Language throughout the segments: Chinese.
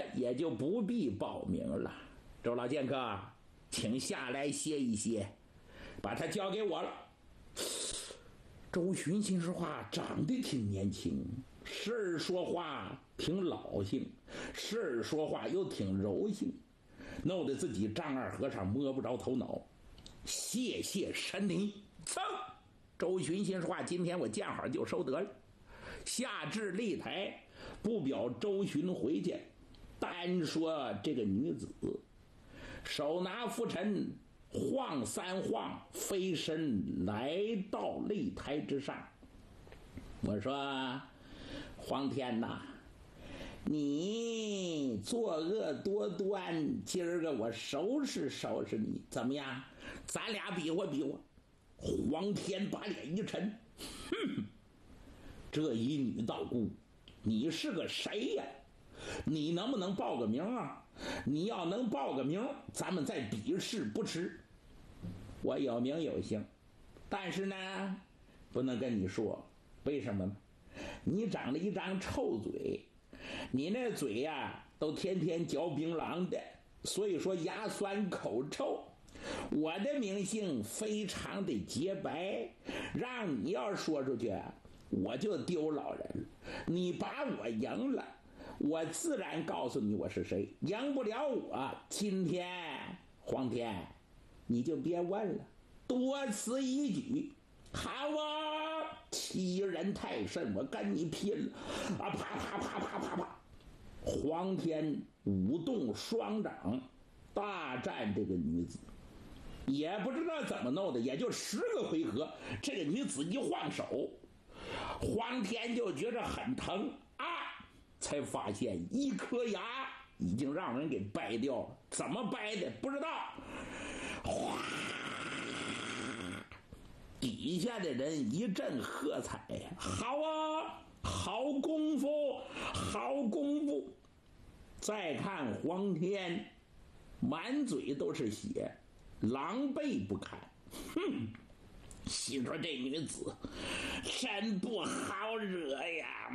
也就不必报名了。周老剑客，请下来歇一歇，把他交给我了。周巡心说话长得挺年轻，时而说话挺老性，时而说话又挺柔性，弄得自己张二和尚摸不着头脑。谢谢神灵，噌！周巡心说话，今天我见好就收得了，下至擂台，不表周巡回去，单说这个女子，手拿拂尘，晃三晃，飞身来到擂台之上。我说：黄天哪，你作恶多端，今儿个我收拾收拾你，怎么样？咱俩比划比划。黄天把脸一沉，哼，这一女道姑，你是个谁呀？你能不能报个名啊？你要能报个名，咱们再比试不迟。我有名有姓，但是呢，不能跟你说，为什么呢？你长了一张臭嘴，你那嘴呀，都天天嚼槟榔的，所以说牙酸口臭。我的名姓非常的洁白，让你要说出去，我就丢老人了。你把我赢了，我自然告诉你我是谁。赢不了我，今天黄天你就别问了，多此一举。好啊，欺人太甚，我跟你拼了！啊，啪啪啪啪啪啪！黄天舞动双掌，大战这个女子。也不知道怎么弄的，也就10个回合，这个女子一晃手，黄天就觉着很疼啊，才发现一颗牙已经让人给掰掉了。怎么掰的不知道。哗，底下的人一阵喝彩呀！好啊，好功夫，好功夫！再看黄天，满嘴都是血，狼狈不堪。哼，心说这女子真不好惹呀。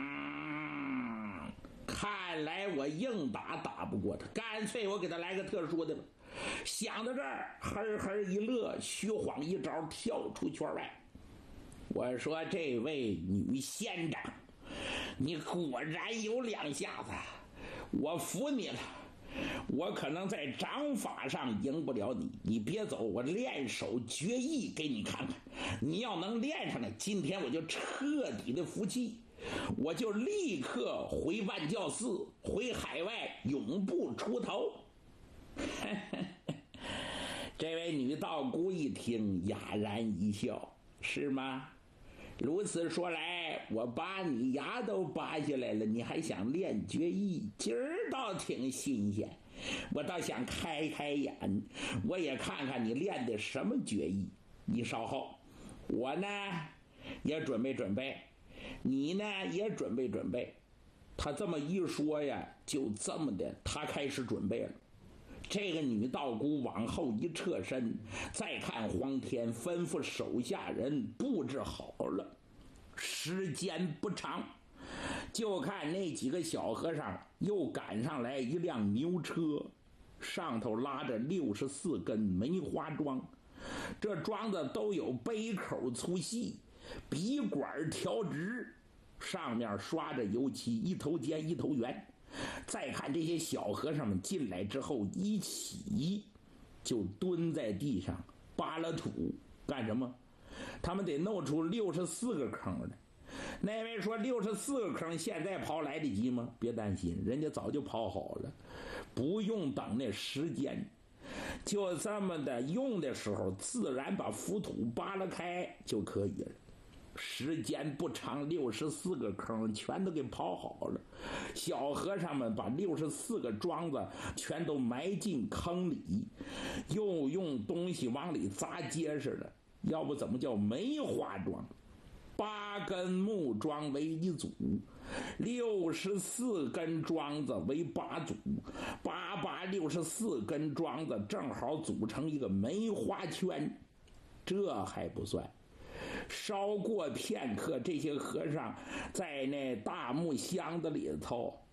看来我硬打打不过她，干脆我给她来个特殊的吧。想到这儿，呵呵一乐，虚晃一招，跳出圈外。我说：这位女仙长，你果然有两下子，我服你了。我可能在掌法上赢不了你，你别走，我练手绝艺给你看看。你要能练上来，今天我就彻底的服气，我就立刻回万教寺，回海外，永不出头。这位女道姑一听，哑然一笑，是吗？如此说来，我把你牙都拔下来了，你还想练绝艺？今儿倒挺新鲜，我倒想开开眼，我也看看你练的什么绝艺。你稍后，我呢也准备准备，你呢也准备准备。他这么一说呀，就这么的，他开始准备了。这个女道姑往后一侧身，再看黄天，吩咐手下人布置好了。时间不长，就看那几个小和尚又赶上来一辆牛车，上头拉着64根梅花桩，这桩子都有杯口粗细，笔管调直，上面刷着油漆，一头尖一头圆。再看这些小和尚们进来之后，一起就蹲在地上扒拉土，干什么？他们得弄出64个坑来。那位说64个坑现在刨来得及吗？别担心，人家早就刨好了，不用等那时间，就这么的用的时候，自然把浮土扒拉开就可以了。时间不长，64个坑全都给刨好了。小和尚们把64个桩子全都埋进坑里，又用东西往里砸结实了，要不怎么叫梅花桩？8根木桩为一组，64根桩子为8组，864根桩子正好组成一个梅花圈。这还不算，稍过片刻，这些和尚在那大木箱子里头